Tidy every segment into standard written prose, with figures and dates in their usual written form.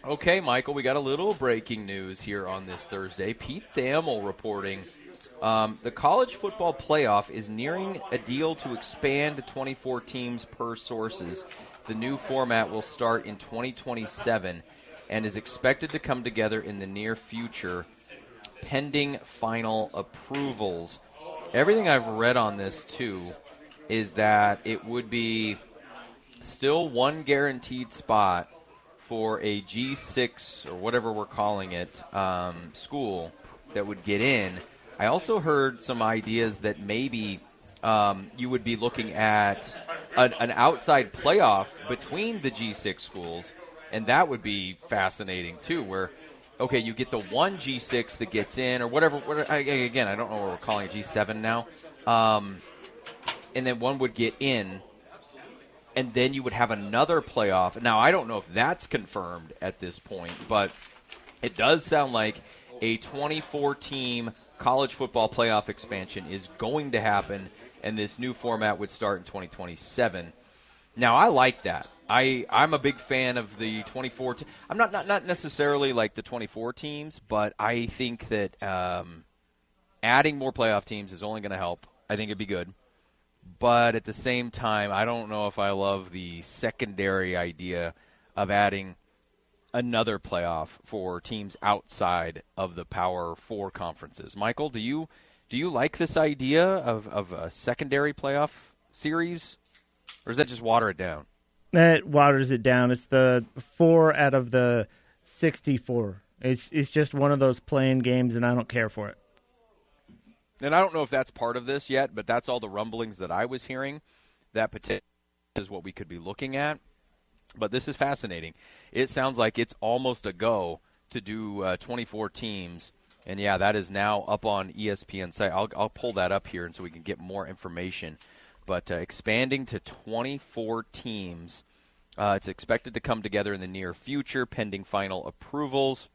Okay, Michael, we got a little breaking news here on this Thursday. Pete Thamel reporting the college football playoff is nearing a deal to expand to 24 teams per sources. The new format will start in 2027 and is expected to come together in the near future, pending final approvals. Everything I've read on this, too, is that it would be still one guaranteed spot for a G6 or whatever we're calling it school that would get in. I also heard some ideas that maybe you would be looking at an outside playoff between the G6 schools, and that would be fascinating too, where, okay, you get the one G6 that gets in or whatever again, I don't know what we're calling it, G7 now, and then one would get in, and then you would have another playoff. Now, I don't know if that's confirmed at this point, but it does sound like a 24-team college football playoff expansion is going to happen, and this new format would start in 2027. Now, I like that. I'm a big fan of the 24 I'm not necessarily like the 24 teams, but I think that adding more playoff teams is only going to help. I think it'd be good. But at the same time, I don't know if I love the secondary idea of adding another playoff for teams outside of the Power 4 conferences. Michael, do you like this idea of a secondary playoff series, or does that just water it down? That waters it down. It's the 4 out of the 64. It's just one of those playing games, and I don't care for it. And I don't know if that's part of this yet, but that's all the rumblings that I was hearing. That potentially is what we could be looking at. But this is fascinating. It sounds like it's almost a go to do 24 teams. And, yeah, that is now up on ESPN site. I'll pull that up here and so we can get more information. But expanding to 24 teams, it's expected to come together in the near future, pending final approvals.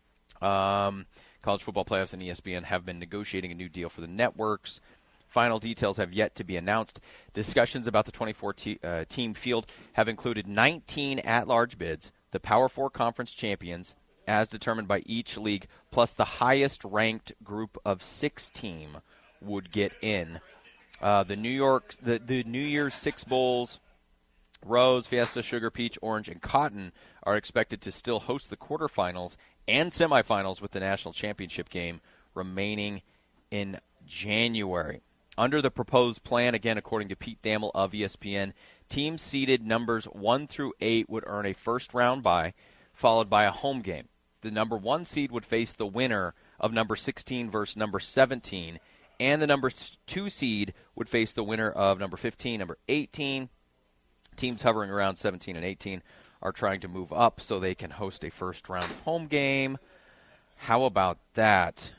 College football playoffs and ESPN have been negotiating a new deal for the networks. Final details have yet to be announced. Discussions about the 24-team field have included 19 at-large bids, the Power 4 conference champions, as determined by each league, plus the highest-ranked group of 6 team would get in. The New Year's Six Bowls, Rose, Fiesta, Sugar, Peach, Orange, and Cotton are expected to still host the quarterfinals and semifinals, with the national championship game remaining in January. Under the proposed plan, again, according to Pete Thamel of ESPN, teams seeded numbers 1 through 8 would earn a first-round bye, followed by a home game. The number 1 seed would face the winner of number 16 versus number 17, and the number 2 seed would face the winner of number 15, number 18. Teams hovering around 17 and 18 are trying to move up so they can host a first-round home game. How about that?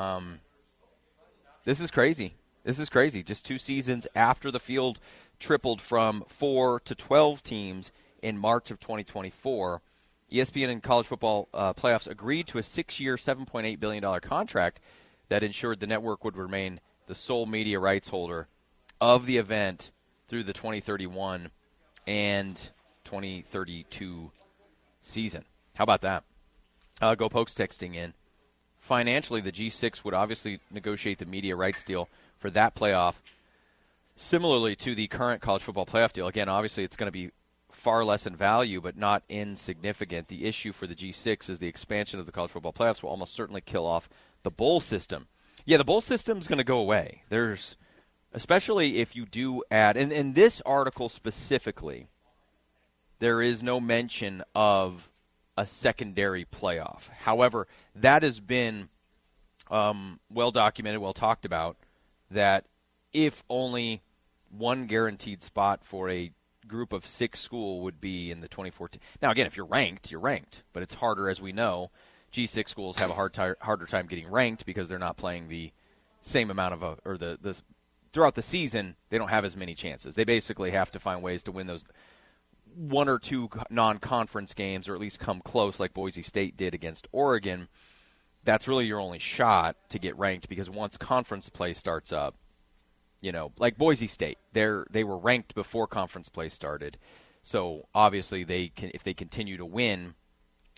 This is crazy. This is crazy. Just 2 seasons after the field tripled from 4 to 12 teams in March of 2024, ESPN and college football playoffs agreed to a 6-year, $7.8 billion contract that ensured the network would remain the sole media rights holder of the event through the 2031 and 2032 season. How about that? Go Pokes texting in. Financially, the G6 would obviously negotiate the media rights deal for that playoff similarly to the current college football playoff deal. Again, obviously it's going to be far less in value, but not insignificant. The issue for the G6 is the expansion of the college football playoffs will almost certainly kill off the bowl system. Yeah, the bowl system is going to go away. Especially if you do add, and in this article specifically, there is no mention of a secondary playoff. However, that has been well documented, well talked about, that if only one guaranteed spot for a group of 6 school would be in the 2014. Now, again, if you're ranked, you're ranked, but it's harder, as we know. G6 schools have a harder time getting ranked because they're not playing the same amount of throughout the season. They don't have as many chances. They basically have to find ways to win those 1 or 2 non-conference games, or at least come close, like Boise State did against Oregon. That's really your only shot to get ranked, because once conference play starts up, like Boise State, they were ranked before conference play started. So obviously if they continue to win,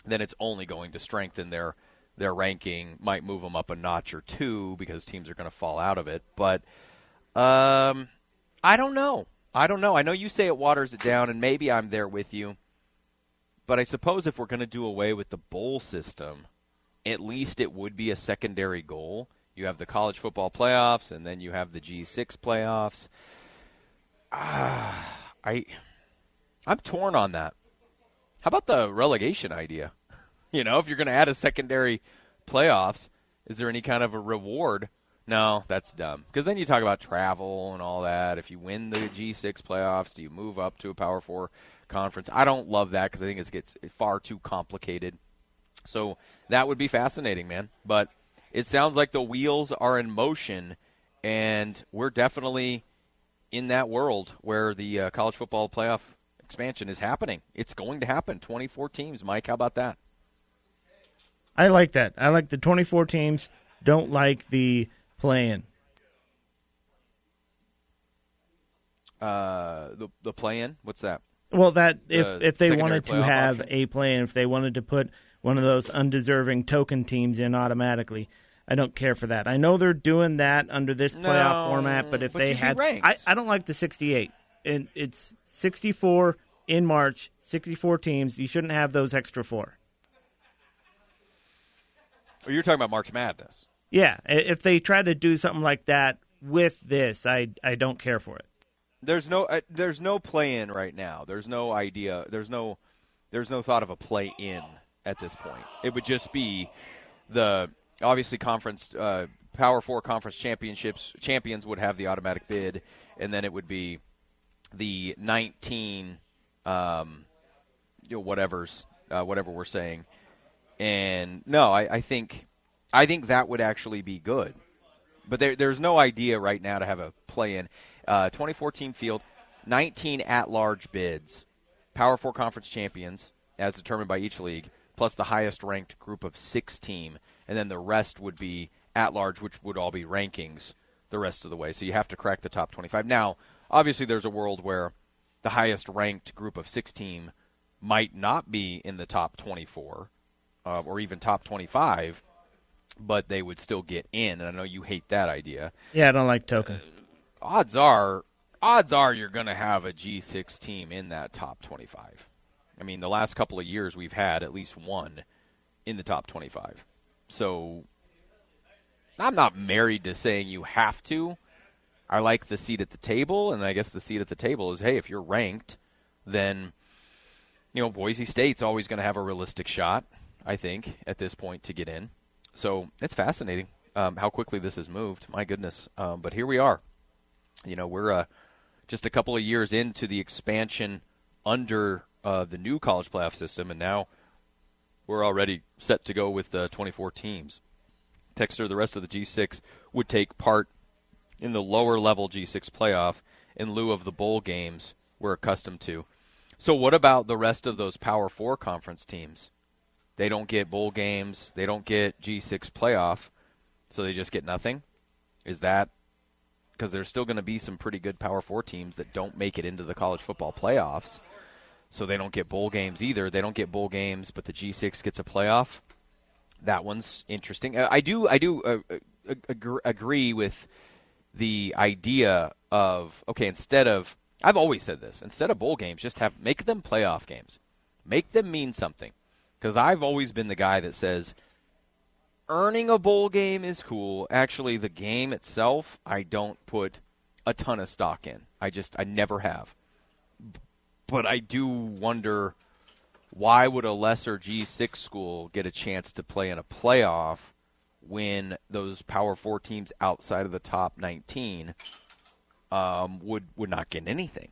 then it's only going to strengthen their ranking, might move them up a notch or two because teams are going to fall out of it. But I don't know. I know you say it waters it down, and maybe I'm there with you. But I suppose if we're going to do away with the bowl system, at least it would be a secondary goal. You have the college football playoffs, and then you have the G6 playoffs. I'm torn on that. How about the relegation idea? If you're going to add a secondary playoffs, is there any kind of a reward? No, that's dumb. Because then you talk about travel and all that. If you win the G6 playoffs, do you move up to a Power 4 conference? I don't love that because I think it gets far too complicated. So that would be fascinating, man. But it sounds like the wheels are in motion, and we're definitely in that world where the college football playoff expansion is happening. It's going to happen. 24 teams, Mike. How about that? I like that. I like the 24 teams. Don't like the play-in. The play-in? What's that? Well, that if they wanted to have option? A play-in, if they wanted to put one of those undeserving token teams in automatically, I don't care for that. I know they're doing that under this playoff format, but if they had, I don't like the 68. And it's 64 in March, 64 teams. You shouldn't have those extra 4. Well, you're talking about March Madness. Yeah, if they try to do something like that with this, I don't care for it. There's no play-in right now. There's no idea. There's no thought of a play-in at this point. It would just be the obviously conference Power 4 conference champions would have the automatic bid, and then it would be the 19 whatever we're saying. And no, I think that would actually be good. But there's no idea right now to have a play-in. 24-team field, 19 at-large bids, Power 4 conference champions, as determined by each league, plus the highest-ranked group of 6 team, and then the rest would be at-large, which would all be rankings the rest of the way. So you have to crack the top 25. Now, obviously there's a world where the highest-ranked group of 6 team might not be in the top 24 or even top 25, but they would still get in, and I know you hate that idea. Yeah, I don't like token. Odds are you're going to have a G6 team in that top 25. I mean, the last couple of years we've had at least one in the top 25. So I'm not married to saying you have to. I like the seat at the table, and I guess the seat at the table is, hey, if you're ranked, then Boise State's always going to have a realistic shot, I think, at this point to get in. So it's fascinating how quickly this has moved. My goodness. But here we are. We're just a couple of years into the expansion under the new college playoff system, and now we're already set to go with 24 teams. Texter, the rest of the G6 would take part in the lower-level G6 playoff in lieu of the bowl games we're accustomed to. So what about the rest of those Power 4 conference teams? They don't get bowl games. They don't get G6 playoff, so they just get nothing? Is that because there's still going to be some pretty good Power 4 teams that don't make it into the college football playoffs, so they don't get bowl games either. They don't get bowl games, but the G6 gets a playoff. That one's interesting. I do agree with the idea of, okay, instead of, I've always said this, instead of bowl games, just make them playoff games. Make them mean something. Because I've always been the guy that says earning a bowl game is cool. Actually, the game itself, I don't put a ton of stock in. I never have. But I do wonder, why would a lesser G6 school get a chance to play in a playoff when those Power 4 teams outside of the top 19 would not get anything?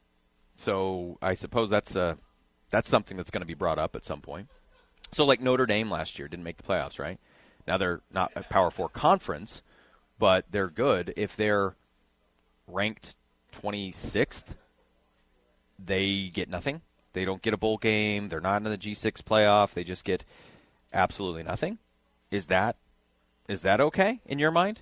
So I suppose that's something that's going to be brought up at some point. So like Notre Dame last year didn't make the playoffs, right? Now they're not a Power 4 conference, but they're good. If they're ranked 26th, they get nothing. They don't get a bowl game. They're not in the G6 playoff. They just get absolutely nothing. Is that okay in your mind?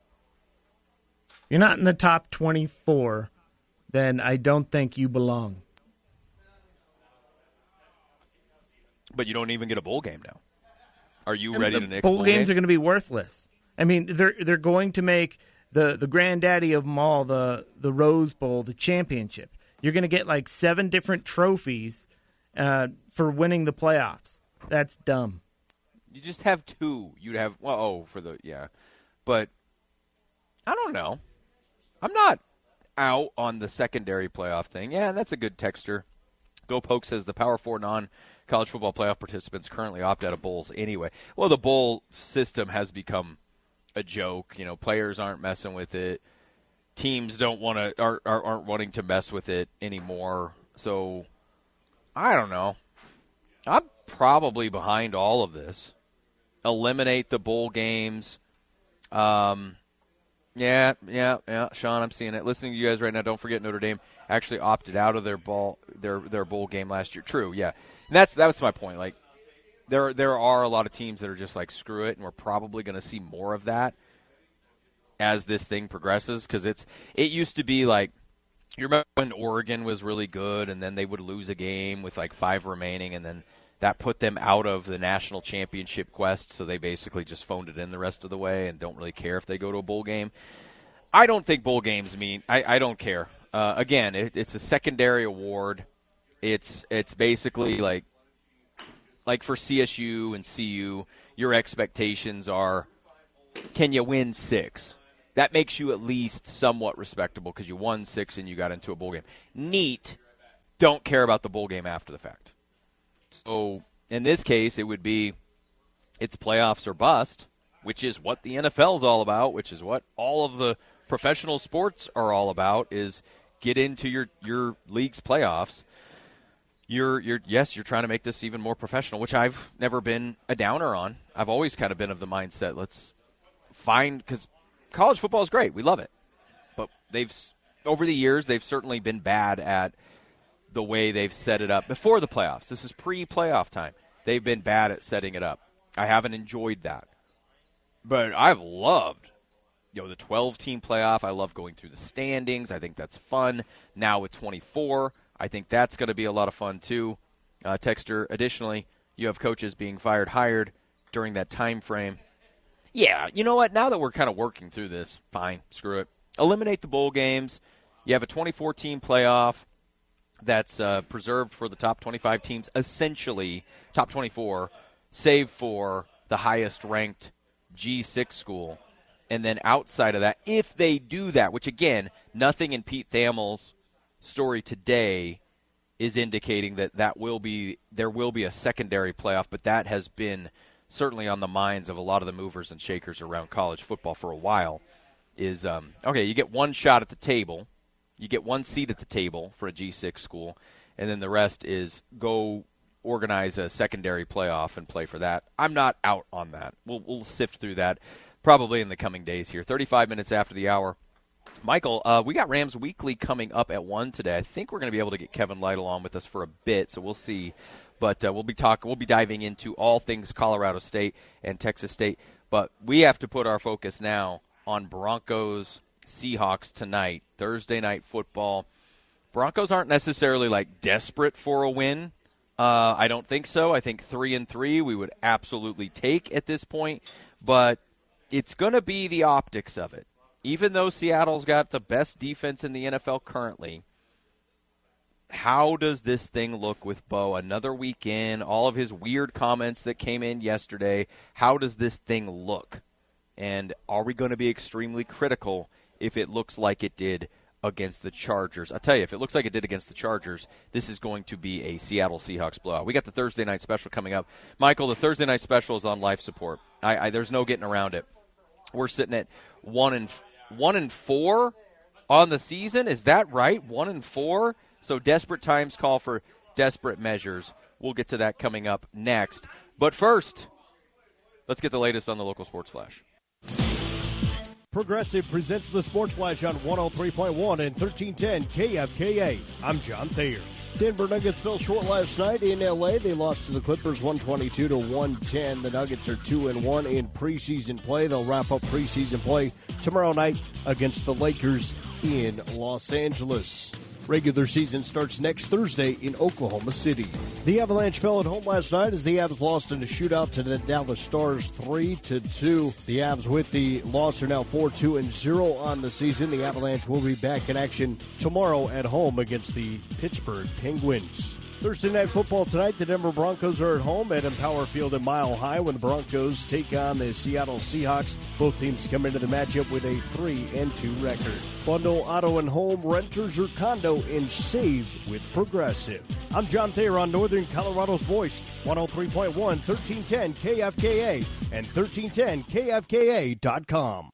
You're not in the top 24, then I don't think you belong. But you don't even get a bowl game now. Are you ready to nix bowl games? Are going to be worthless. I mean, they're going to make the granddaddy of them all, the Rose Bowl, the championship. You're going to get like 7 different trophies for winning the playoffs. That's dumb. You just have 2. You'd have but I don't know. I'm not out on the secondary playoff thing. Yeah, that's a good texture. Go Poke says the Power 4 non-college football playoff participants currently opt out of bowls anyway. Well, the bowl system has become a joke. You know, players aren't messing with it. Teams aren't wanting to mess with it anymore. So I don't know. I'm probably behind all of this. Eliminate the bowl games. Yeah, Sean, I'm seeing it. Listening to you guys right now, don't forget Notre Dame actually opted out of their bowl game last year. True, yeah. And that was my point. Like, there are a lot of teams that are just like, screw it, and we're probably going to see more of that as this thing progresses, because it used to be like, you remember when Oregon was really good, and then they would lose a game with like 5 remaining, and then that put them out of the national championship quest, so they basically just phoned it in the rest of the way and don't really care if they go to a bowl game. I don't think bowl games mean – I don't care. Again, it's a secondary award. It's basically like for CSU and CU, your expectations are, can you win 6? That makes you at least somewhat respectable because you won 6 and you got into a bowl game. Neat, don't care about the bowl game after the fact. So in this case, it would be it's playoffs or bust, which is what the NFL is all about, which is what all of the professional sports are all about, is get into your league's playoffs. You're trying to make this even more professional, which I've never been a downer on. I've always kind of been of the mindset, let's find, because college football is great. We love it. But over the years, they've certainly been bad at the way they've set it up before the playoffs. This is pre-playoff time. They've been bad at setting it up. I haven't enjoyed that. But I've loved, the 12-team playoff. I love going through the standings. I think that's fun. Now with 24, I think that's going to be a lot of fun too. Texter, additionally, you have coaches being hired during that time frame. Yeah, you know what? Now that we're kind of working through this, fine, screw it. Eliminate the bowl games. You have a 24-team playoff that's preserved for the top 25 teams, essentially top 24, save for the highest-ranked G6 school. And then outside of that, if they do that, which, again, nothing in Pete Thamel's story today is indicating that there will be a secondary playoff, but that has been certainly on the minds of a lot of the movers and shakers around college football for a while, is, okay, you get one shot at the table. You get one seat at the table for a G6 school, and then the rest is go organize a secondary playoff and play for that. I'm not out on that. We'll sift through that probably in the coming days here. 35 minutes after the hour. Michael, we got Rams Weekly coming up at 1 today. I think we're going to be able to get Kevin Lytle on with us for a bit, so we'll see. But we'll be diving into all things Colorado State and Texas State. But we have to put our focus now on Broncos Seahawks tonight, Thursday night football. Broncos aren't necessarily like desperate for a win. I don't think so. I think 3-3 we would absolutely take at this point, but it's going to be the optics of it. Even though Seattle's got the best defense in the NFL currently, how does this thing look with Bo? Another week in, all of his weird comments that came in yesterday, how does this thing look? And are we going to be extremely critical if it looks like it did against the Chargers? I'll tell you, if it looks like it did against the Chargers, this is going to be a Seattle Seahawks blowout. We got the Thursday night special coming up. Michael, the Thursday night special is on life support. There's no getting around it. We're sitting at 1-4 on the season. Is that right? 1-4? So desperate times call for desperate measures. We'll get to that coming up next. But first, let's get the latest on the local sports flash. Progressive presents the Sports Flash on 103.1 and 1310 KFKA. I'm John Thayer. Denver Nuggets fell short last night in L.A. They lost to the Clippers 122-110. The Nuggets are 2-1 in preseason play. They'll wrap up preseason play tomorrow night against the Lakers in Los Angeles. Regular season starts next Thursday in Oklahoma City. The Avalanche fell at home last night as the Avs lost in a shootout to the Dallas Stars 3-2. The Avs with the loss are now 4-2-0 on the season. The Avalanche will be back in action tomorrow at home against the Pittsburgh Penguins. Thursday Night Football tonight, the Denver Broncos are at home at Empower Field in Mile High when the Broncos take on the Seattle Seahawks. Both teams come into the matchup with a 3-2 record. Bundle auto and home, renters or condo, and save with Progressive. I'm John Thayer on Northern Colorado's Voice, 103.1, 1310 KFKA, and 1310KFKA.com.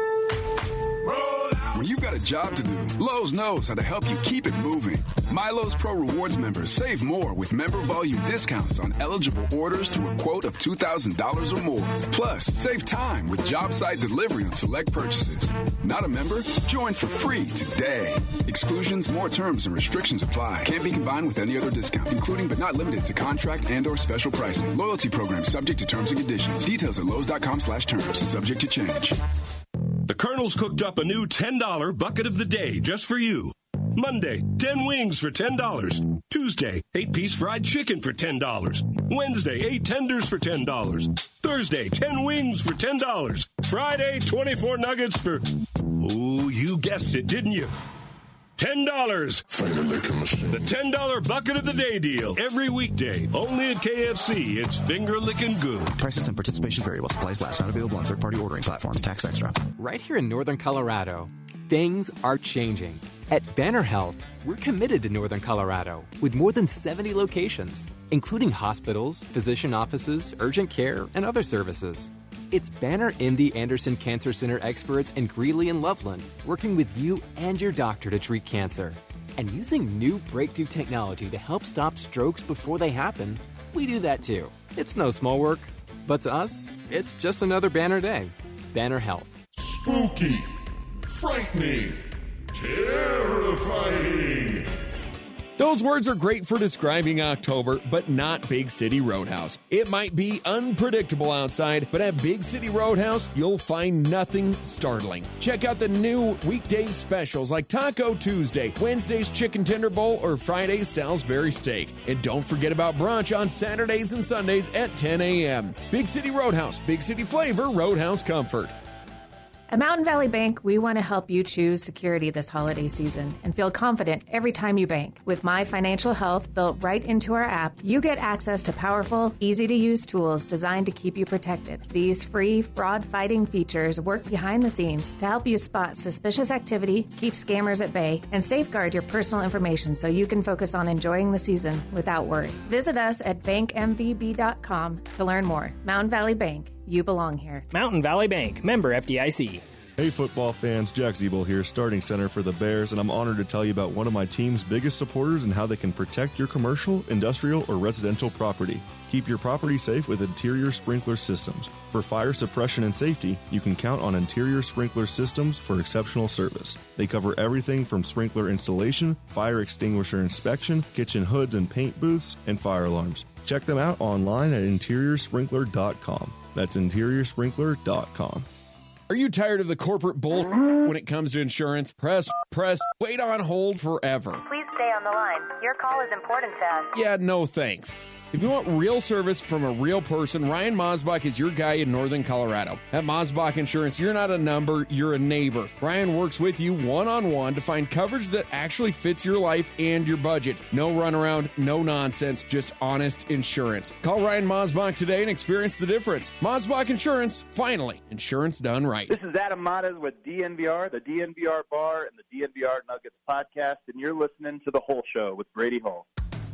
When you've got a job to do, Lowe's knows how to help you keep it moving. My Lowe's Pro Rewards members save more with member volume discounts on eligible orders through a quote of $2,000 or more. Plus, save time with job site delivery on select purchases. Not a member? Join for free today. Exclusions, more terms, and restrictions apply. Can't be combined with any other discount, including but not limited to contract and or special pricing. Loyalty program subject to terms and conditions. Details at Lowe's.com/terms. Subject to change. The Colonel's cooked up a new $10 bucket of the day just for you. Monday, 10 wings for $10. Tuesday, 8-piece fried chicken for $10. Wednesday, 8 tenders for $10. Thursday, 10 wings for $10. Friday, 24 nuggets for... Oh, you guessed it, didn't you? $10. Finger licking machine. The $10 bucket of the day deal. Every weekday. Only at KFC. It's finger licking good. Prices and participation vary while supplies last. Not available on third-party ordering platforms. Tax extra. Right here in Northern Colorado, things are changing. At Banner Health, we're committed to Northern Colorado with more than 70 locations, including hospitals, physician offices, urgent care, and other services. It's Banner MD Anderson Cancer Center experts in Greeley and Loveland working with you and your doctor to treat cancer. And using new breakthrough technology to help stop strokes before they happen, we do that too. It's no small work, but to us, it's just another Banner day. Banner Health. Spooky, frightening, terrifying. Those words are great for describing October, but not Big City Roadhouse. It might be unpredictable outside, but at Big City Roadhouse, you'll find nothing startling. Check out the new weekday specials like Taco Tuesday, Wednesday's Chicken Tender Bowl, or Friday's Salisbury Steak. And don't forget about brunch on Saturdays and Sundays at 10 a.m. Big City Roadhouse, Big City flavor, Roadhouse comfort. At Mountain Valley Bank, we want to help you choose security this holiday season and feel confident every time you bank. With My Financial Health built right into our app, you get access to powerful, easy-to-use tools designed to keep you protected. These free, fraud-fighting features work behind the scenes to help you spot suspicious activity, keep scammers at bay, and safeguard your personal information so you can focus on enjoying the season without worry. Visit us at bankmvb.com to learn more. Mountain Valley Bank. You belong here. Mountain Valley Bank, member FDIC. Hey football fans, Jack Zeeble here, starting center for the Bears, and I'm honored to tell you about one of my team's biggest supporters and how they can protect your commercial, industrial, or residential property. Keep your property safe with Interior Sprinkler Systems. For fire suppression and safety, you can count on Interior Sprinkler Systems for exceptional service. They cover everything from sprinkler installation, fire extinguisher inspection, kitchen hoods and paint booths, and fire alarms. Check them out online at interioursprinkler.com. That's interioursprinkler.com. Are you tired of the corporate bull when it comes to insurance? Press, wait on hold forever. Please stay on the line. Your call is important to us. Yeah, no thanks. If you want real service from a real person, Ryan Mosbach is your guy in Northern Colorado. At Mosbach Insurance, you're not a number, you're a neighbor. Ryan works with you one-on-one to find coverage that actually fits your life and your budget. No runaround, no nonsense, just honest insurance. Call Ryan Mosbach today and experience the difference. Mosbach Insurance, finally, insurance done right. This is Adam Matas with DNVR, the DNVR Bar, and the DNVR Nuggets podcast, and you're listening to The Whole Show with Brady Hall.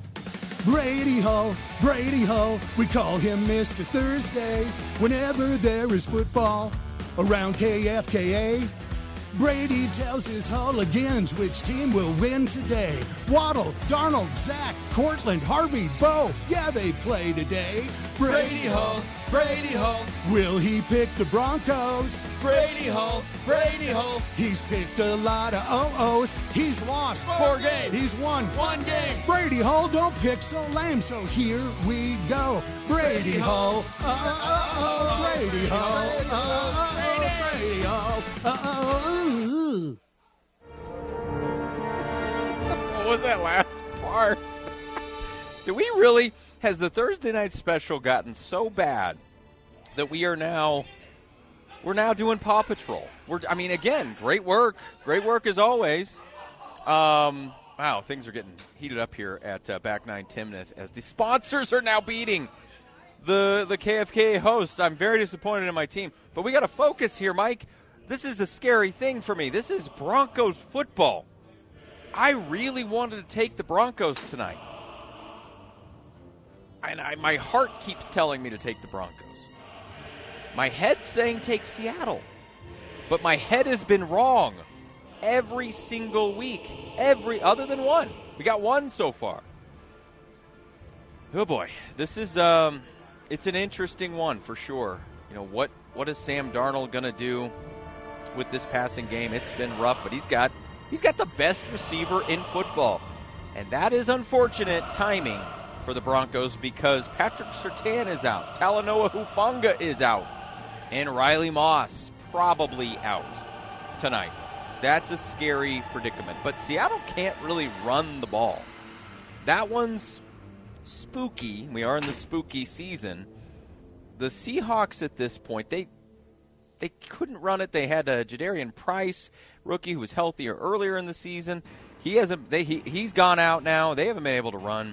Brady Hall, we call him Mr. Thursday. Whenever there is football around KFKA, Brady tells his Hulligans which team will win today. Waddle, Darnold, Zach, Cortland, Harvey, Bo, yeah, they play today. Brady Hall, will he pick the Broncos? Brady Hall, he's picked a lot of oh-ohs. He's lost 4 games. He's won 1 game. Brady Hall, don't pick so lame, so here we go. Brady Hall, Brady Hall, Brady Hall, was that last part? Do we really? Has the Thursday night special gotten so bad that we're now doing Paw Patrol? Again, great work as always. Wow, things are getting heated up here at Back Nine Timnath as the sponsors are now beating the KFKA hosts. I'm very disappointed in my team, but we got to focus here, Mike. This is a scary thing for me. This is Broncos football. I really wanted to take the Broncos tonight. And my heart keeps telling me to take the Broncos. My head's saying take Seattle. But my head has been wrong every single week. Other than one. We got one so far. Oh, boy. This is, it's an interesting one for sure. You know, what is Sam Darnold going to do with this passing game? It's been rough, but he's got the best receiver in football. And that is unfortunate timing for the Broncos because Patrick Surtain is out. Talanoa Hufanga is out. And Riley Moss probably out tonight. That's a scary predicament. But Seattle can't really run the ball. That one's spooky. We are in the spooky season. The Seahawks at this point, they couldn't run it. They had Jadarian Price, rookie who was healthier earlier in the season. He's gone out now. They haven't been able to run.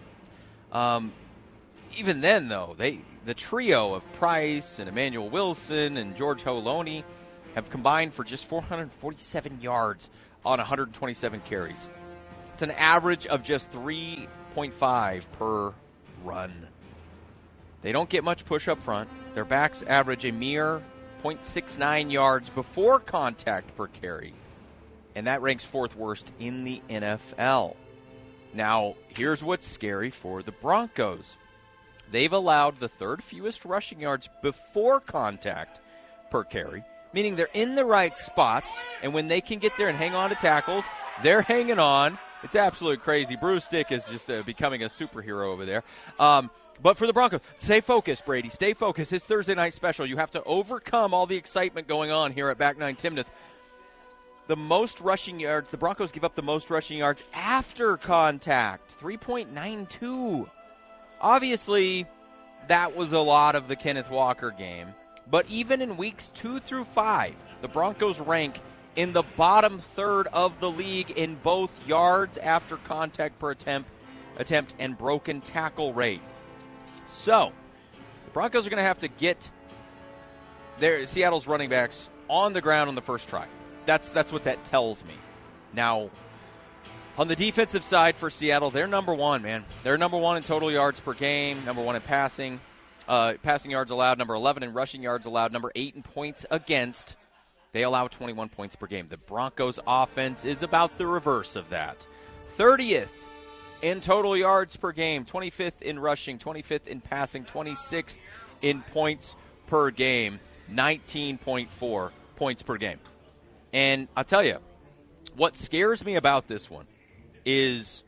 Even then, though, the trio of Price and Emmanuel Wilson and George Holoney have combined for just 447 yards on 127 carries. It's an average of just 3.5 per run. They don't get much push up front. Their backs average a mere 0.69 yards before contact per carry, and that ranks fourth worst in the NFL. Now, here's what's scary for the Broncos. They've allowed the third fewest rushing yards before contact per carry, meaning they're in the right spots, and when they can get there and hang on to tackles, they're hanging on. It's absolutely crazy. Bruce Dick is just becoming a superhero over there. But for the Broncos, stay focused, Brady. Stay focused. It's Thursday night special. You have to overcome all the excitement going on here at Back Nine Timnath. The most rushing yards, the Broncos give up the most rushing yards after contact, 3.92. Obviously, that was a lot of the Kenneth Walker game. But even in weeks 2 through 5, the Broncos rank in the bottom third of the league in both yards after contact per attempt and broken tackle rate. So, the Broncos are going to have to get Seattle's running backs on the ground on the first try. That's what that tells me. Now, on the defensive side for Seattle, they're number one, man. They're number one in total yards per game, number one in passing yards allowed, number 11 in rushing yards allowed, number 8 in points against. They allow 21 points per game. The Broncos' offense is about the reverse of that. 30th in total yards per game, 25th in rushing, 25th in passing, 26th in points per game, 19.4 points per game. And I'll tell you, what scares me about this one is,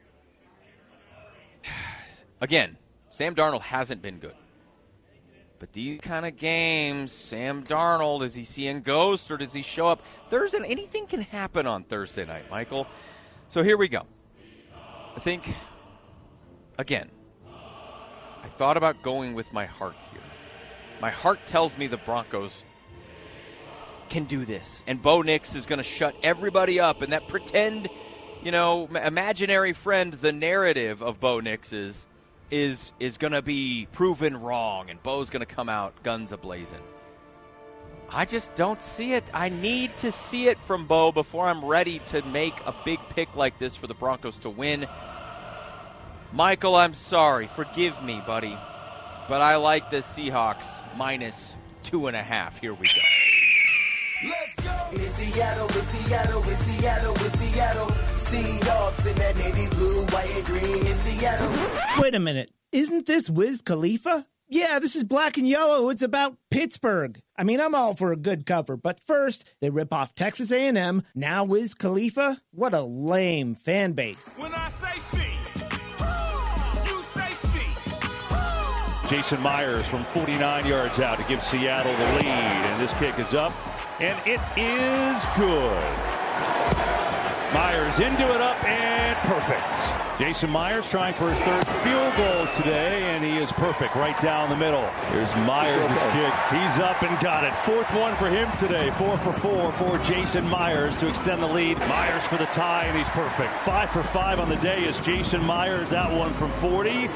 again, Sam Darnold hasn't been good. But these kind of games, Sam Darnold, is he seeing ghosts or does he show up? Anything can happen on Thursday night, Michael. So here we go. I think, again, I thought about going with my heart here. My heart tells me the Broncos can do this. And Bo Nix is going to shut everybody up. And that pretend, imaginary friend, the narrative of Bo Nix's, is going to be proven wrong, and Bo's going to come out guns a-blazing. I just don't see it. I need to see it from Bo before I'm ready to make a big pick like this for the Broncos to win. Michael, I'm sorry. Forgive me, buddy. But I like the Seahawks minus 2.5. Here we go. Let's go! It's Seattle, it's Seattle, it's Seattle, it's Seattle. Seahawks in that navy blue, white and green. It's Seattle. Wait a minute. Isn't this Wiz Khalifa? Yeah, this is Black and Yellow. It's about Pittsburgh. I mean, I'm all for a good cover, but first, they rip off Texas A&M. Now Wiz Khalifa? What a lame fan base. When I say see, you say see. Jason Myers from 49 yards out to give Seattle the lead, and this kick is up. And it is good. Myers into it up and perfect. Jason Myers trying for his third field goal today, and he is perfect right down the middle. Here's Myers' kick. He's up and got it. Fourth one for him today. 4 for 4 for Jason Myers to extend the lead. Myers for the tie, and he's perfect. 5 for 5 on the day is Jason Myers. That one from 40.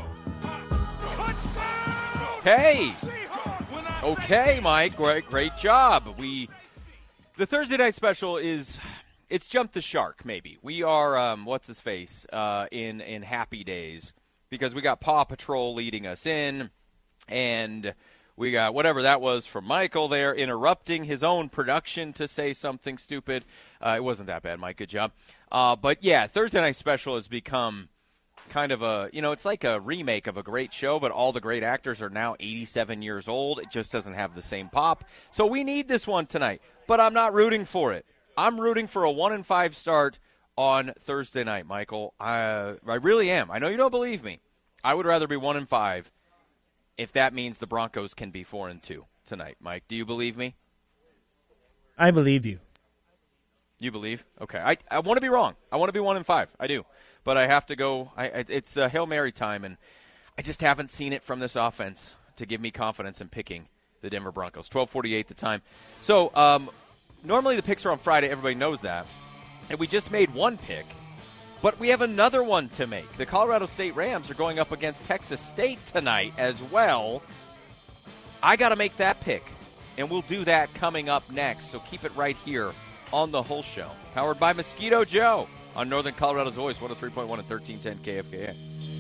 Hey! Okay, Mike. Great job. The Thursday night special it's jumped the shark, maybe. We are, what's his face, in happy days because we got Paw Patrol leading us in, and we got whatever that was from Michael there interrupting his own production to say something stupid. It wasn't that bad, Mike. Good job. But, yeah, Thursday night special has become kind of it's like a remake of a great show, but all the great actors are now 87 years old. It just doesn't have the same pop. So we need this one tonight, but I'm not rooting for it. I'm rooting for a 1-5 start on Thursday night, Michael. I really am. I know you don't believe me. I would rather be 1-5 if that means the Broncos can be 4-2 tonight. Mike, do you believe me? I believe you. You believe? Okay. I want to be wrong. I want to be 1-5. I do. But I have to go. It's Hail Mary time, and I just haven't seen it from this offense to give me confidence in picking the Denver Broncos. 12:48 the time. So normally the picks are on Friday. Everybody knows that. And we just made one pick, but we have another one to make. The Colorado State Rams are going up against Texas State tonight as well. I got to make that pick, and we'll do that coming up next. So keep it right here on The Whole Show. Powered by Mosquito Joe on Northern Colorado's Voice, 103.1 and 1310 KFKA.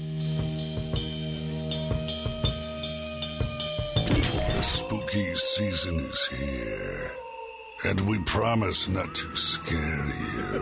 The spooky season is here, and we promise not to scare you.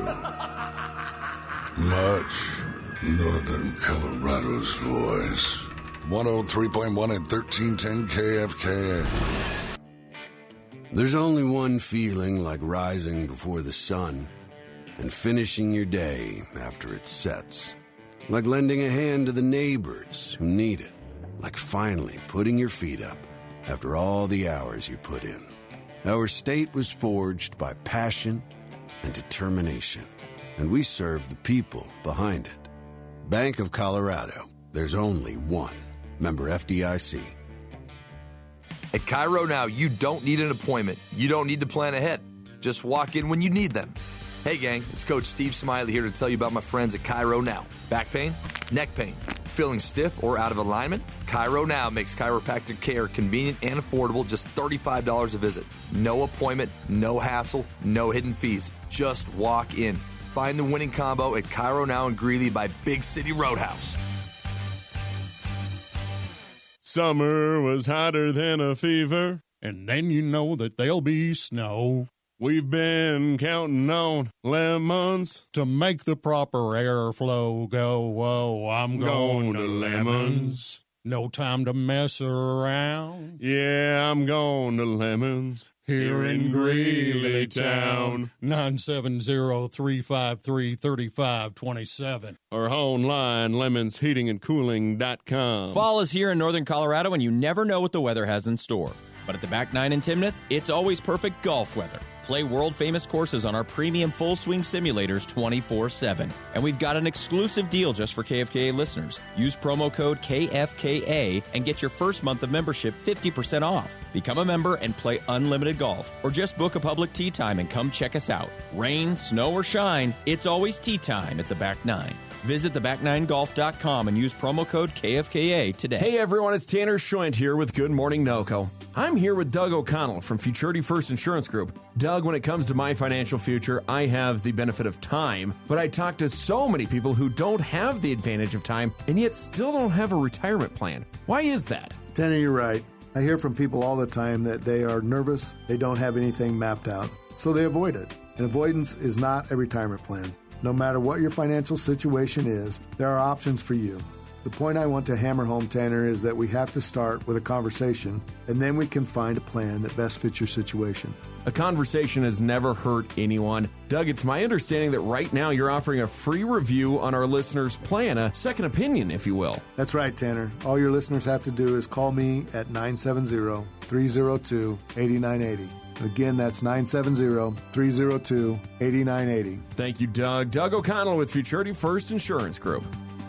Much Northern Colorado's Voice, 103.1 and 1310 KFKA. There's only one feeling like rising before the sun and finishing your day after it sets. Like lending a hand to the neighbors who need it. Like finally putting your feet up after all the hours you put in. Our state was forged by passion and determination, and we serve the people behind it. Bank of Colorado. There's only one. Member FDIC. At Cairo Now, you don't need an appointment. You don't need to plan ahead. Just walk in when you need them. Hey gang, it's Coach Steve Smiley here to tell you about my friends at Cairo Now. Back pain? Neck pain? Feeling stiff or out of alignment? Cairo Now makes chiropractic care convenient and affordable, just $35 a visit. No appointment, no hassle, no hidden fees. Just walk in. Find the winning combo at Cairo Now in Greeley by Big City Roadhouse. Summer was hotter than a fever, and then you know that there'll be snow. We've been counting on lemons to make the proper airflow go. Whoa, I'm going to lemons. No time to mess around. Yeah, I'm going to lemons. Here in Greeley Town. 970-353-3527. Or online, lemonsheatingandcooling.com. Fall is here in Northern Colorado, and you never know what the weather has in store. But at the Back 9 in Timnath, it's always perfect golf weather. Play world-famous courses on our premium full-swing simulators 24/7. And we've got an exclusive deal just for KFKA listeners. Use promo code KFKA and get your first month of membership 50% off. Become a member and play unlimited golf. Or just book a public tee time and come check us out. Rain, snow, or shine, it's always tee time at the Back 9. Visit theback9golf.com and use promo code KFKA today. Hey everyone, it's Tanner Schoent here with Good Morning NOCO. I'm here with Doug O'Connell from Futurity First Insurance Group. Doug, when it comes to my financial future, I have the benefit of time, but I talk to so many people who don't have the advantage of time and yet still don't have a retirement plan. Why is that? Tanner, you're right. I hear from people all the time that they are nervous, they don't have anything mapped out, so they avoid it. And avoidance is not a retirement plan. No matter what your financial situation is, there are options for you. The point I want to hammer home, Tanner, is that we have to start with a conversation, and then we can find a plan that best fits your situation. A conversation has never hurt anyone. Doug, it's my understanding that right now you're offering a free review on our listeners' plan, a second opinion, if you will. That's right, Tanner. All your listeners have to do is call me at 970-302-8980. Again, that's 970-302-8980. Thank you, Doug. Doug O'Connell with Futurity First Insurance Group.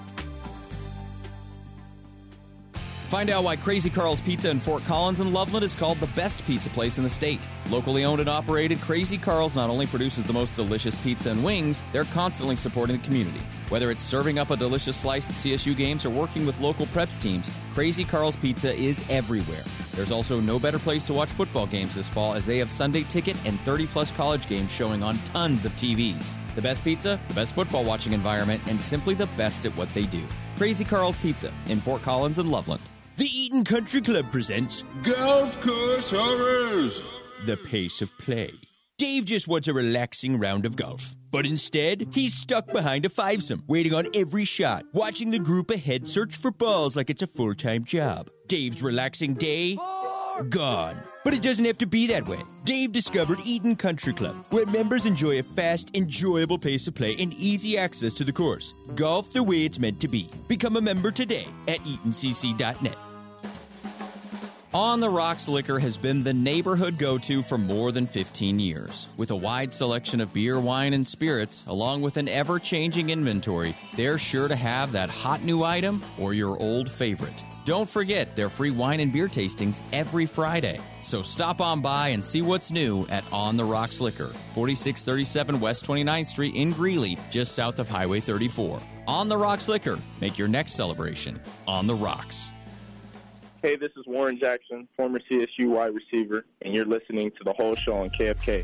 Find out why Crazy Carl's Pizza in Fort Collins and Loveland is called the best pizza place in the state. Locally owned and operated, Crazy Carl's not only produces the most delicious pizza and wings, they're constantly supporting the community. Whether it's serving up a delicious slice at CSU games or working with local preps teams, Crazy Carl's Pizza is everywhere. There's also no better place to watch football games this fall, as they have Sunday Ticket and 30-plus college games showing on tons of TVs. The best pizza, the best football watching environment, and simply the best at what they do. Crazy Carl's Pizza in Fort Collins and Loveland. The Eaton Country Club presents Golf Course Horrors. The Pace of Play. Dave just wants a relaxing round of golf. But instead, he's stuck behind a fivesome, waiting on every shot, watching the group ahead search for balls like it's a full-time job. Dave's relaxing day? Gone. But it doesn't have to be that way. Dave discovered Eaton Country Club, where members enjoy a fast, enjoyable pace of play and easy access to the course. Golf the way it's meant to be. Become a member today at EatonCC.net. On the Rocks Liquor has been the neighborhood go-to for more than 15 years. With a wide selection of beer, wine, and spirits, along with an ever-changing inventory, they're sure to have that hot new item or your old favorite. Don't forget their free wine and beer tastings every Friday. So stop on by and see what's new at On the Rocks Liquor, 4637 West 29th Street in Greeley, just south of Highway 34. On the Rocks Liquor. Make your next celebration on the rocks. Hey, this is Warren Jackson, former CSU wide receiver, and you're listening to The Whole Show on KFK.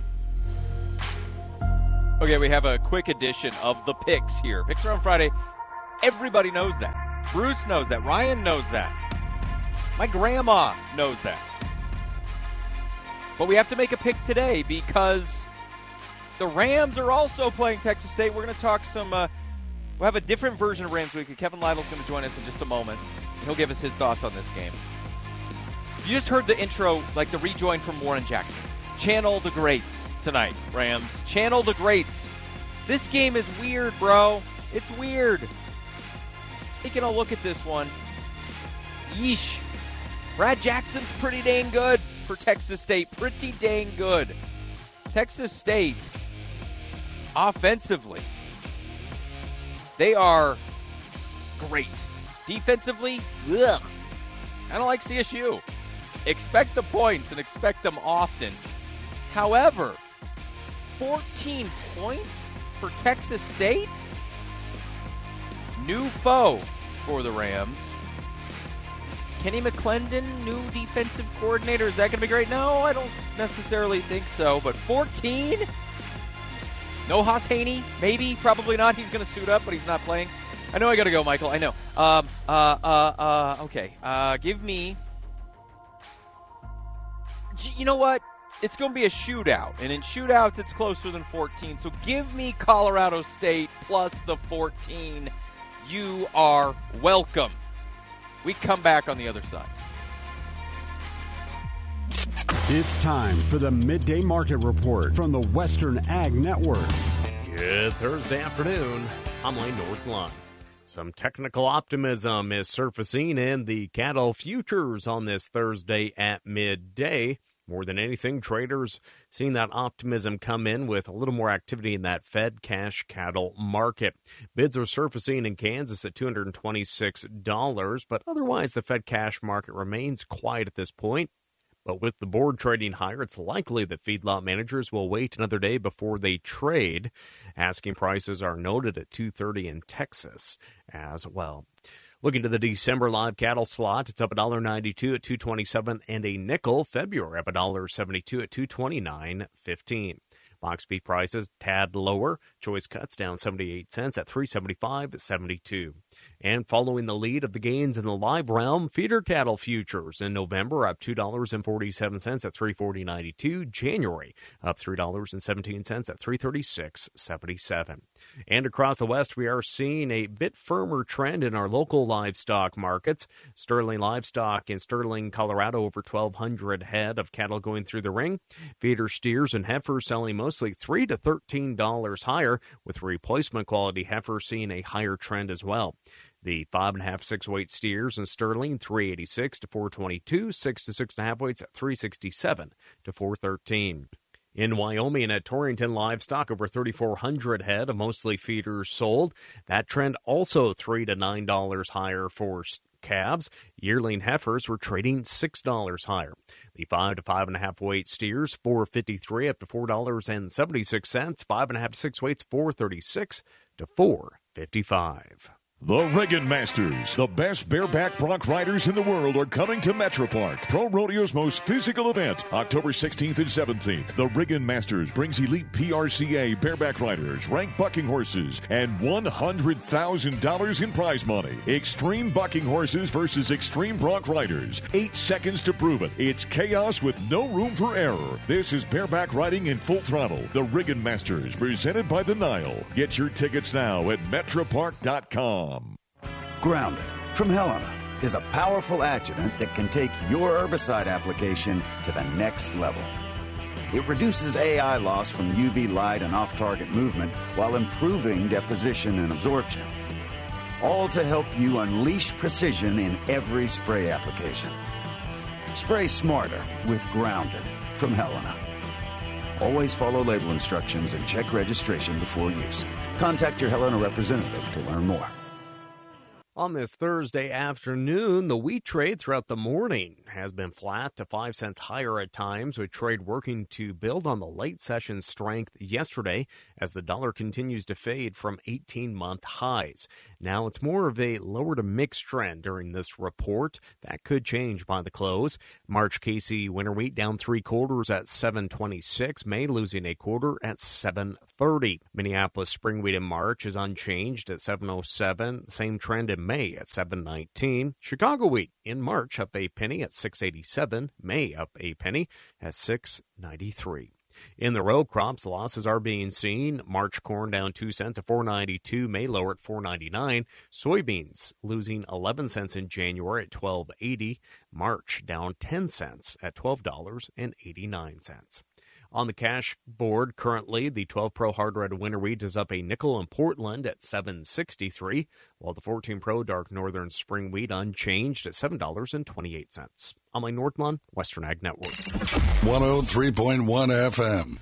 Okay, we have a quick edition of the picks here. Picks are on Friday. Everybody knows that. Bruce knows that. Ryan knows that. My grandma knows that. But we have to make a pick today because the Rams are also playing Texas State. We're going to talk some we'll have a different version of Rams Week. Kevin Lytle's going to join us in just a moment. He'll give us his thoughts on this game. You just heard the intro, like the rejoin from Warren Jackson. Channel the greats tonight, Rams. Channel the greats. This game is weird, bro. It's weird. Taking a look at this one. Yeesh. Brad Jackson's pretty dang good for Texas State. Pretty dang good. Texas State, offensively, they are great. Defensively, ugh. I don't like CSU. Expect the points and expect them often. However, 14 points for Texas State? New foe for the Rams. Kenny McClendon, new defensive coordinator. Is that going to be great? No, I don't necessarily think so. But 14? No Haas Haney? Maybe, probably not. He's going to suit up, but he's not playing. I know I got to go, Michael. I know. Okay. Give me. You know what? It's going to be a shootout, and in shootouts, it's closer than 14. So give me Colorado State plus the 14. You are welcome. We come back on the other side. It's time for the Midday Market Report from the Western Ag Network. Good Thursday afternoon. I'm Lane Northline. Some technical optimism is surfacing in the cattle futures on this Thursday at midday. More than anything, traders seeing that optimism come in with a little more activity in that Fed cash cattle market. Bids are surfacing in Kansas at $226, but otherwise the Fed cash market remains quiet at this point. But with the board trading higher, it's likely that feedlot managers will wait another day before they trade. Asking prices are noted at $230 in Texas as well. Looking to the December live cattle slot, it's up $1.92 at $227 and a nickel. February up $1.72 at $229.15. Box beef prices tad lower. Choice cuts down 78 cents at $375.72. And following the lead of the gains in the live realm, feeder cattle futures in November up $2.47 at $340.92. January up $3.17 at $336.77. And across the West, we are seeing a bit firmer trend in our local livestock markets. Sterling livestock in Sterling, Colorado, over 1,200 head of cattle going through the ring. Feeder steers and heifers selling mostly $3 to $13 higher, with replacement quality heifers seeing a higher trend as well. The 5.5, 6 weight steers and sterling, 386 to 422, 6 to 6.5 weights at 367 to 413. In Wyoming at Torrington, livestock over 3,400 head of mostly feeders sold. That trend also $3 to $9 higher for calves. Yearling heifers were trading $6 higher. The 5 to 5.5 weight steers, $4.53 up to $4.76. 5.5 6 weights, $4.36 to $4.55. The Riggin Masters, the best bareback bronc riders in the world, are coming to Metro Park, Pro Rodeo's most physical event, October 16th and 17th. The Riggin Masters brings elite PRCA bareback riders, ranked bucking horses, and $100,000 in prize money. Extreme bucking horses versus extreme bronc riders. 8 seconds to prove it. It's chaos with no room for error. This is bareback riding in full throttle. The Riggin Masters, presented by the Nile. Get your tickets now at metropark.com. Grounded from Helena is a powerful adjuvant that can take your herbicide application to the next level. It reduces AI loss from UV light and off-target movement while improving deposition and absorption. All to help you unleash precision in every spray application. Spray smarter with Grounded from Helena. Always follow label instructions and check registration before use. Contact your Helena representative to learn more. On this Thursday afternoon, the wheat trade throughout the morning has been flat to 5 cents higher at times, with trade working to build on the late session strength yesterday as the dollar continues to fade from 18-month highs. Now it's more of a lower to mixed trend during this report. That could change by the close. March KC winter wheat down 3/4 at $7.26. May losing a quarter at $7.30. Minneapolis spring wheat in March is unchanged at $7.07. Same trend in May at $7.19. Chicago wheat in March up a penny at $6.87. May up a penny at $6.93. In the row crops, losses are being seen. March corn down 2 cents at $4.92. May lower at $4.99. Soybeans losing 11 cents in January at $12.80. March down 10 cents at $12.89. On the cash board currently, the 12 Pro Hard Red Winter Wheat is up a nickel in Portland at $7.63, while the 14 Pro Dark Northern Spring Wheat unchanged at $7.28. I'm Mike Northland, Western Ag Network. 103.1 FM.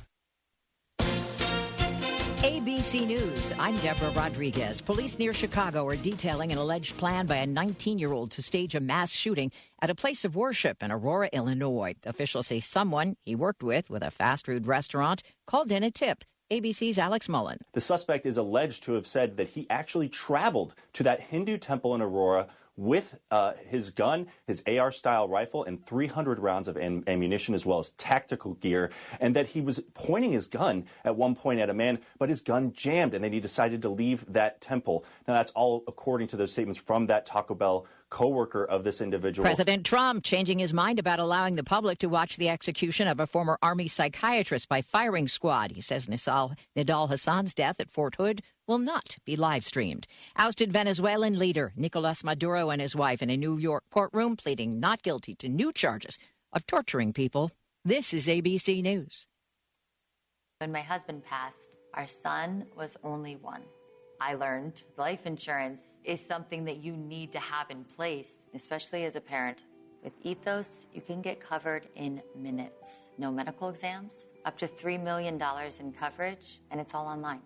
ABC News, I'm Deborah Rodriguez. Police near Chicago are detailing an alleged plan by a 19-year-old to stage a mass shooting at a place of worship in Aurora, Illinois. Officials say someone he worked with a fast food restaurant called in a tip. ABC's Alex Mullen. The suspect is alleged to have said that he actually traveled to that Hindu temple in Aurora with his gun, his AR-style rifle, and 300 rounds of ammunition, as well as tactical gear, and that he was pointing his gun at one point at a man, but his gun jammed, and then he decided to leave that temple. Now, that's all according to those statements from that Taco Bell co-worker of this individual. President Trump changing his mind about allowing the public to watch the execution of a former Army psychiatrist by firing squad. He says Nidal Hassan's death at Fort Hood will not be live-streamed. Ousted Venezuelan leader Nicolas Maduro and his wife in a New York courtroom pleading not guilty to new charges of torturing people. This is ABC News. When my husband passed, our son was only 1. I learned life insurance is something that you need to have in place, especially as a parent. With Ethos, you can get covered in minutes. No medical exams, up to $3 million in coverage, and it's all online.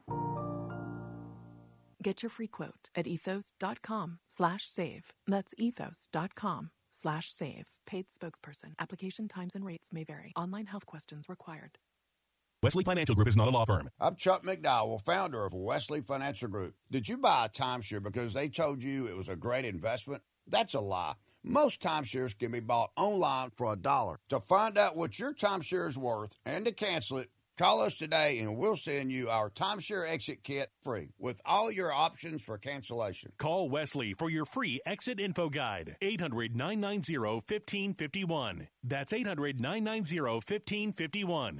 Get your free quote at ethos.com/save. That's ethos.com/save. Paid spokesperson. Application times and rates may vary. Online health questions required. Wesley Financial Group is not a law firm. I'm Chuck McDowell, founder of Wesley Financial Group. Did you buy a timeshare because they told you it was a great investment? That's a lie. Most timeshares can be bought online for $1. To find out what your timeshare is worth and to cancel it, call us today and we'll send you our timeshare exit kit free with all your options for cancellation. Call Wesley for your free exit info guide. 800-990-1551. That's 800-990-1551.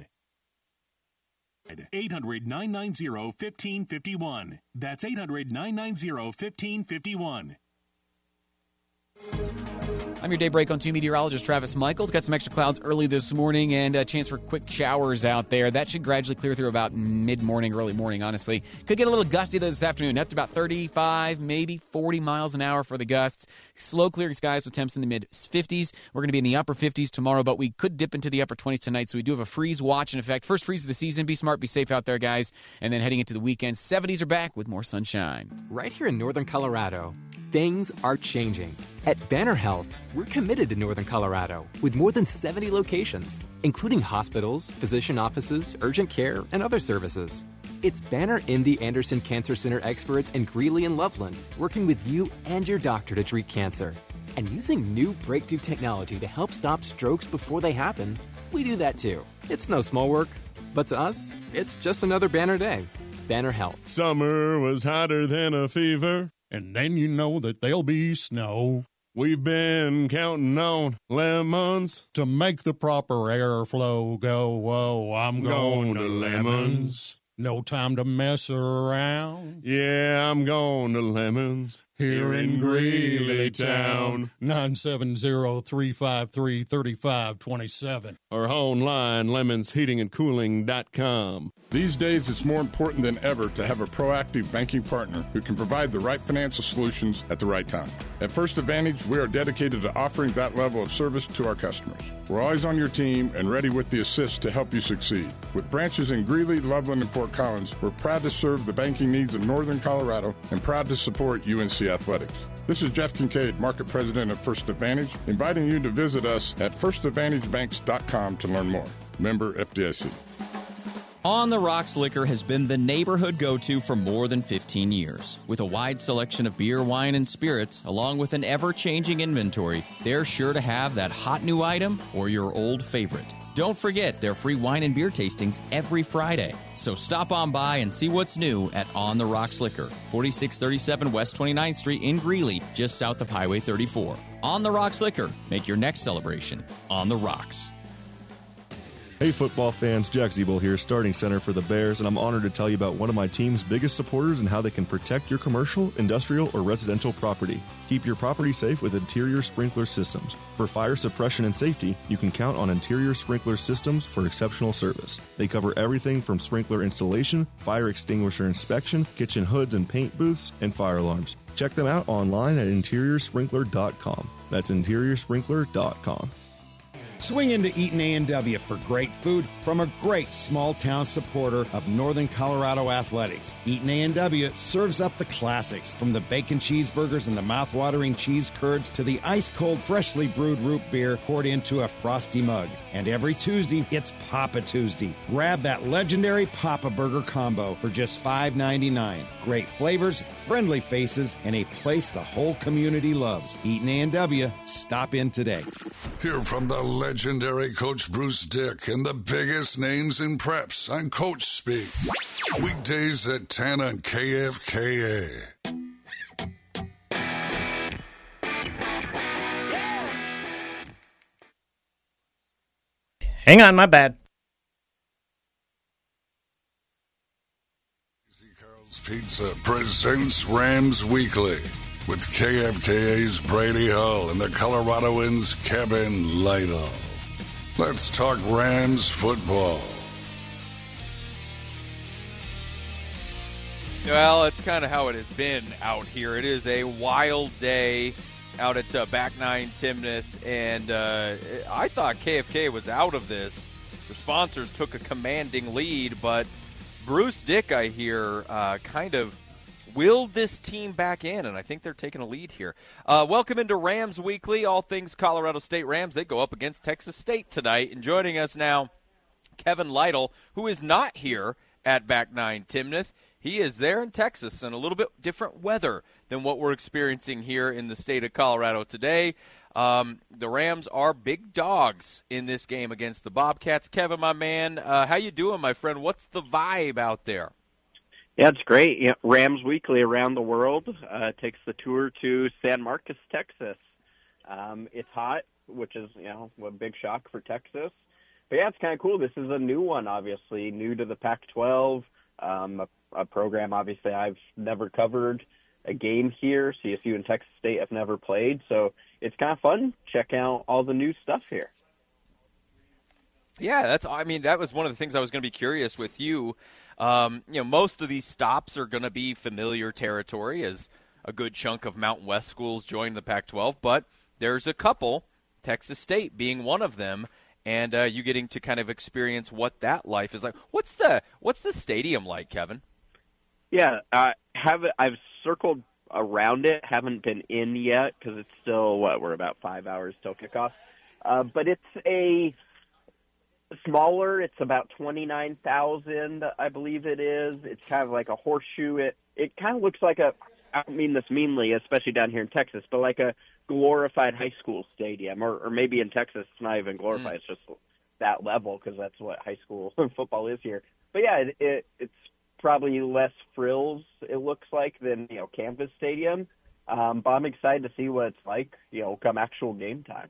800-990-1551. That's 800-990-1551. I'm your daybreak on 2 meteorologist Travis Michaels. Got some extra clouds early this morning and a chance for quick showers out there. That should gradually clear through about mid-morning, early morning, honestly. Could get a little gusty this afternoon, up to about 35, maybe 40 miles an hour for the gusts. Slow clearing skies with temps in the mid-50s. We're going to be in the upper 50s tomorrow, but we could dip into the upper 20s tonight, so we do have a freeze watch in effect. First freeze of the season. Be smart, be safe out there, guys. And then heading into the weekend, 70s are back with more sunshine. Right here in northern Colorado, things are changing. At Banner Health, we're committed to northern Colorado with more than 70 locations, including hospitals, physician offices, urgent care, and other services. It's Banner MD Anderson Cancer Center experts in Greeley and Loveland working with you and your doctor to treat cancer. And using new breakthrough technology to help stop strokes before they happen, we do that too. It's no small work, but to us, it's just another Banner day. Banner Health. Summer was hotter than a fever, and then you know that there'll be snow. We've been counting on lemons to make the proper airflow go. Whoa, I'm going to lemons. No time to mess around. Yeah, I'm going to lemons. Here in Greeley Town. 970-353-3527. Or online, lemonsheatingandcooling.com. These days, it's more important than ever to have a proactive banking partner who can provide the right financial solutions at the right time. At First Advantage, we are dedicated to offering that level of service to our customers. We're always on your team and ready with the assist to help you succeed. With branches in Greeley, Loveland, and Fort Collins, we're proud to serve the banking needs of Northern Colorado and proud to support UNC Athletics. This is Jeff Kincaid, Market President of First Advantage, inviting you to visit us at firstadvantagebanks.com to learn more. Member FDIC. On the Rocks Liquor has been the neighborhood go-to for more than 15 years. With a wide selection of beer, wine, and spirits, along with an ever-changing inventory, they're sure to have that hot new item or your old favorite. Don't forget their free wine and beer tastings every Friday. So stop on by and see what's new at On the Rocks Liquor, 4637 West 29th Street in Greeley, just south of Highway 34. On the Rocks Liquor. Make your next celebration on the rocks. Hey football fans, Jack Zeeble here, starting center for the Bears, and I'm honored to tell you about one of my team's biggest supporters and how they can protect your commercial, industrial, or residential property. Keep your property safe with Interior Sprinkler Systems. For fire suppression and safety, you can count on Interior Sprinkler Systems for exceptional service. They cover everything from sprinkler installation, fire extinguisher inspection, kitchen hoods and paint booths, and fire alarms. Check them out online at interioursprinkler.com. That's interioursprinkler.com. Swing into Eaton A&W for great food from a great small-town supporter of Northern Colorado athletics. Eaton A&W serves up the classics, from the bacon cheeseburgers and the mouth-watering cheese curds to the ice-cold, freshly brewed root beer poured into a frosty mug. And every Tuesday, it's Papa Tuesday. Grab that legendary Papa Burger combo for just $5.99. Great flavors, friendly faces, and a place the whole community loves. Eaton A&W. Stop in today. Hear from the legendary Coach Bruce Dick and the biggest names in preps on Coach Speak. Weekdays at 10 on KFKA. Hang on, my bad. Carl's Pizza presents Rams Weekly with KFKA's Brady Hull and the Coloradoans' Kevin Lytle. Let's talk Rams football. Well, it's kind of how it has been out here. It is a wild day out at Back 9 Timnath, and I thought KFK was out of this. The sponsors took a commanding lead, but Bruce Dick, I hear, kind of willed this team back in, and I think they're taking a lead here. Welcome into Rams Weekly, all things Colorado State Rams. They go up against Texas State tonight, and joining us now, Kevin Lytle, who is not here at Back 9 Timnath. He is there in Texas in a little bit different weather than what we're experiencing here in the state of Colorado today. The Rams are big dogs in this game against the Bobcats. Kevin, my man, how you doing, my friend? What's the vibe out there? Yeah, it's great. Yeah, Rams Weekly around the world takes the tour to San Marcos, Texas. It's hot, which is, a big shock for Texas. But yeah, it's kind of cool. This is a new one, obviously, new to the Pac-12, a program obviously I've never covered a game here. CSU and Texas State have never played, so it's kind of fun. Check out all the new stuff here. Yeah, that was one of the things I was going to be curious with you. Most of these stops are going to be familiar territory as a good chunk of Mountain West schools join the Pac-12, but there's a couple, Texas State being one of them, and you getting to kind of experience what that life is like. What's the stadium like, Kevin? Yeah, I've circled around it, haven't been in yet because it's still, we're about 5 hours till kickoff. But it's a smaller, it's about 29,000, I believe it is. It's kind of like a horseshoe. It kind of looks like I don't mean this meanly, especially down here in Texas, but like a glorified high school stadium, or maybe in Texas it's not even glorified, it's just that level because that's what high school football is here. But yeah, it's probably less frills, it looks like, than Campus Stadium. But I'm excited to see what it's like, come actual game time.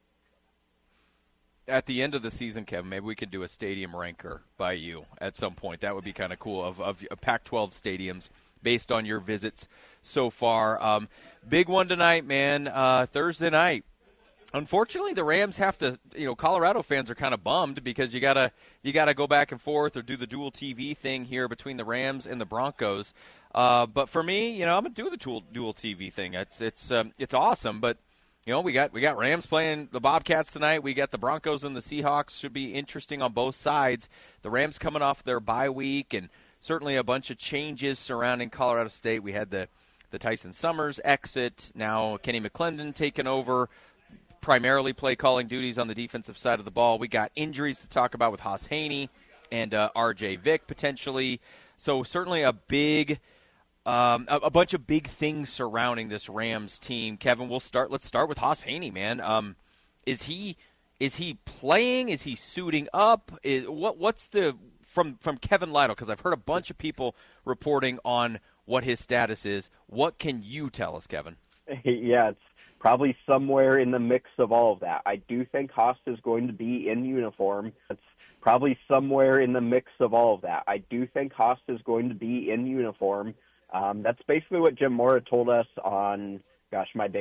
At the end of the season, Kevin, maybe we could do a stadium ranker by you at some point. That would be kind of cool of Pac-12 stadiums based on your visits so far. Big one tonight, man. Thursday night. Unfortunately, the Rams have to. Colorado fans are kind of bummed because you gotta go back and forth or do the dual TV thing here between the Rams and the Broncos. But for me, I'm gonna do the dual TV thing. It's awesome, but. We got Rams playing the Bobcats tonight. We got the Broncos and the Seahawks. Should be interesting on both sides. The Rams coming off their bye week, and certainly a bunch of changes surrounding Colorado State. We had the Tyson Summers exit. Now Kenny McClendon taking over, primarily play calling duties on the defensive side of the ball. We got injuries to talk about with Haas Haney and R.J. Vick potentially. So certainly a bunch of big things surrounding this Rams team. Kevin, let's start with Haas Haney, man. Is he playing? Is he suiting up? What's the from Kevin Lytle? Because I've heard a bunch of people reporting on what his status is. What can you tell us, Kevin? Yeah, it's probably somewhere in the mix of all of that. I do think Haas is going to be in uniform. It's probably somewhere in the mix of all of that. I do think Haas is going to be in uniform. That's basically what Jim Mora told us on, my day